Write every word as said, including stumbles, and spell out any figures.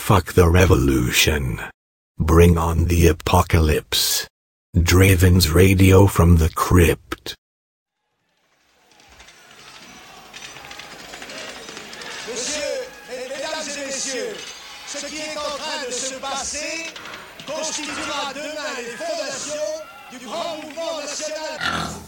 Fuck the revolution. Bring on the apocalypse. Draven's radio from the crypt. Monsieur, mesdames et messieurs, ce qui est en train de se passer constituera demain les fondations du grand mouvement national.